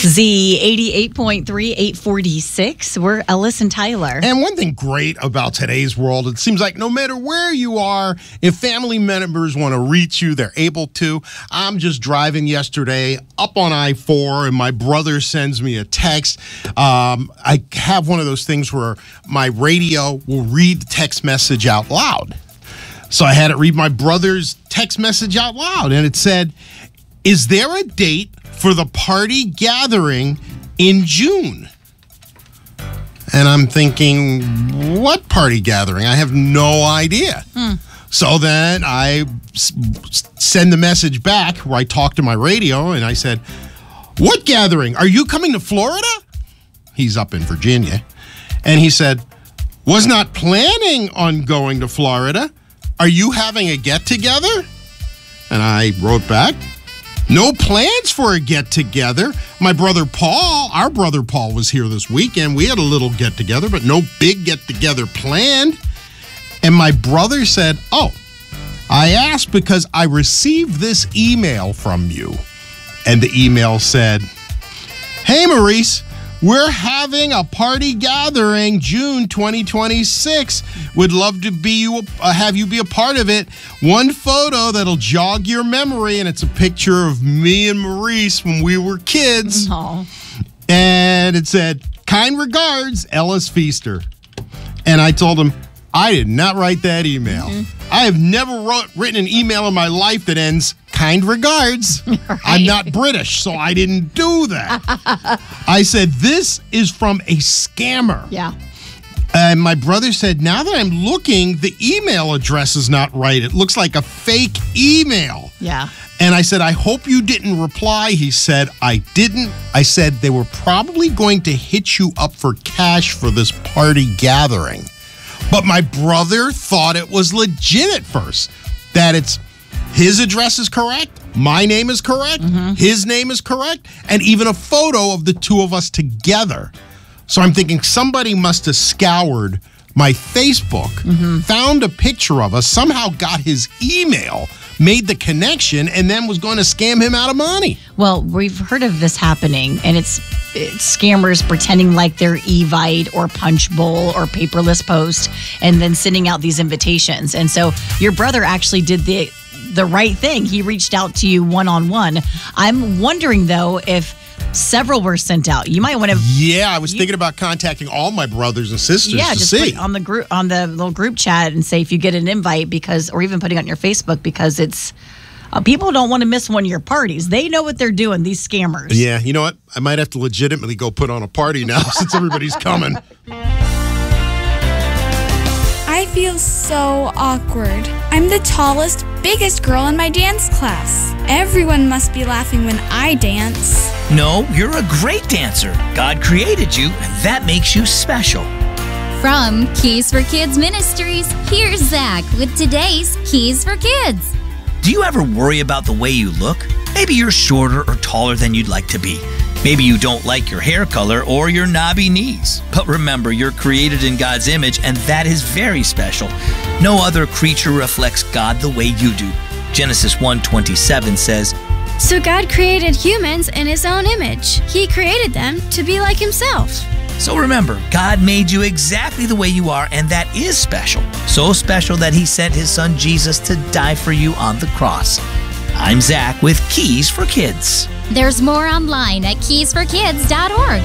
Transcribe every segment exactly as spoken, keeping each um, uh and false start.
Z eighty-eight point three, eight forty-six. We're Ellis and Tyler. And one thing great about today's world, it seems like no matter where you are, if family members want to reach you, they're able to. I'm just driving yesterday up on I four, and my brother sends me a text. Um, I have one of those things where my radio will read the text message out loud. So I had it read my brother's text message out loud, and it said, "Is there a date for the party gathering in June?" And I'm thinking, what party gathering? I have no idea. Hmm. So then I s- send the message back where I talk to my radio, and I said, "What gathering? Are you coming to Florida?" He's up in Virginia. And he said, "Was not planning on going to Florida. Are you having a get-together?" And I wrote back, "No plans for a get-together. My brother Paul, our brother Paul was here this weekend. We had a little get-together, but no big get-together planned." And my brother said, "Oh, I asked because I received this email from you." And the email said, "Hey, Maurice, we're having a party gathering June twenty twenty-six. Would love to be you, uh, have you be a part of it. One photo that'll jog your memory, and it's a picture of me and Maurice when we were kids." Aww. And it said, "Kind regards, Ellis Feaster." And I told him, I did not write that email. Mm-hmm. I have never wrote, written an email in my life that ends, "Kind regards." Right. I'm not British, so I didn't do that. I said, "This is from a scammer." Yeah. And my brother said, "Now that I'm looking, the email address is not right. It looks like a fake email." Yeah. And I said, "I hope you didn't reply." He said, "I didn't." I said, "They were probably going to hit you up for cash for this party gathering." But my brother thought it was legit at first, that it's his address is correct, my name is correct, mm-hmm. his name is correct, and even a photo of the two of us together. So I'm thinking somebody must have scoured my Facebook, mm-hmm. found a picture of us, somehow got his email, made the connection, and then was going to scam him out of money. Well, we've heard of this happening, and it's, it's scammers pretending like they're Evite or Punchbowl or Paperless Post, and then sending out these invitations. And so your brother actually did the the right thing. He reached out to you one-on-one. I'm wondering, though, if several were sent out. You might want to. Yeah, I was you, thinking about contacting all my brothers and sisters yeah, to just see. put on the group on the little group chat and say if you get an invite, because, or even putting it on your Facebook, because it's uh, people don't want to miss one of your parties. They know what they're doing. These scammers. Yeah, you know what? I might have to legitimately go put on a party now since everybody's coming. I feel so awkward. I'm the tallest, biggest girl in my dance class. Everyone must be laughing when I dance. No, you're a great dancer. God created you, and that makes you special. From Keys for Kids Ministries, here's Zach with today's Keys for Kids. Do you ever worry about the way you look? Maybe you're shorter or taller than you'd like to be. Maybe you don't like your hair color or your knobby knees. But remember, you're created in God's image, and that is very special. No other creature reflects God the way you do. Genesis one twenty-seven says, "So God created humans in His own image. He created them to be like Himself." So remember, God made you exactly the way you are, and that is special. So special that He sent His Son Jesus to die for you on the cross. I'm Zach with Keys for Kids. There's more online at keys for kids dot org.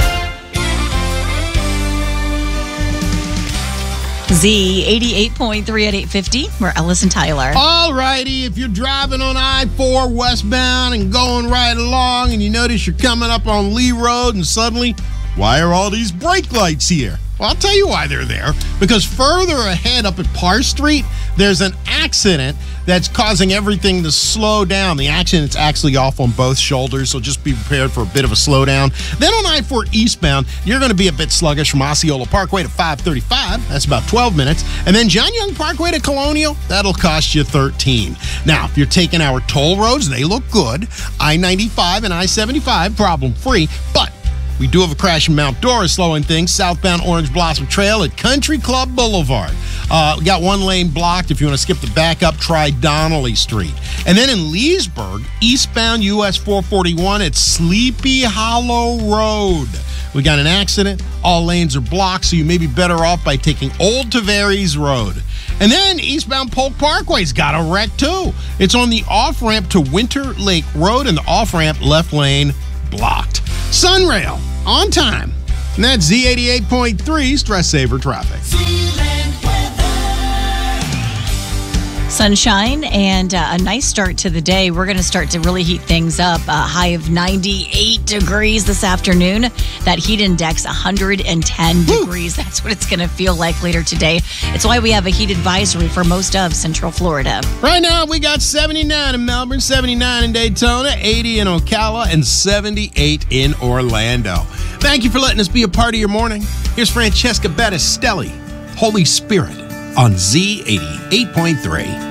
Z eighty-eight point three at eight fifty. We're Ellis and Tyler. All righty, if you're driving on I four westbound and going right along and you notice you're coming up on Lee Road and suddenly, why are all these brake lights here? Well, I'll tell you why they're there. Because further ahead up at Parr Street, there's an accident that's causing everything to slow down. The accident's actually off on both shoulders, so just be prepared for a bit of a slowdown. Then on I four eastbound, you're going to be a bit sluggish from Osceola Parkway to five thirty-five. That's about twelve minutes. And then John Young Parkway to Colonial, that'll cost you thirteen. Now, if you're taking our toll roads, they look good. I ninety-five and I seventy-five, problem-free, but we do have a crash in Mount Dora slowing things, southbound Orange Blossom Trail at Country Club Boulevard. Uh, we got one lane blocked. If you want to skip the backup, try Donnelly Street. And then in Leesburg, eastbound U S four forty-one at Sleepy Hollow Road. We got an accident. All lanes are blocked, so you may be better off by taking Old Tavares Road. And then eastbound Polk Parkway's got a wreck, too. It's on the off-ramp to Winter Lake Road, and the off-ramp left lane blocked. Sunrail, on time. And that's Z eighty-eight point three Stress Saver Traffic. Sunshine and uh, a nice start to the day. We're going to start to really heat things up. A high of ninety-eight degrees this afternoon. That heat index, one hundred ten Woo. Degrees. That's what it's going to feel like later today. It's why we have a heat advisory for most of Central Florida. Right now, we got seventy-nine in Melbourne, seventy-nine in Daytona, eighty in Ocala, and seventy-eight in Orlando. Thank you for letting us be a part of your morning. Here's Francesca Battistelli, Holy Spirit, on Z eighty-eight point three.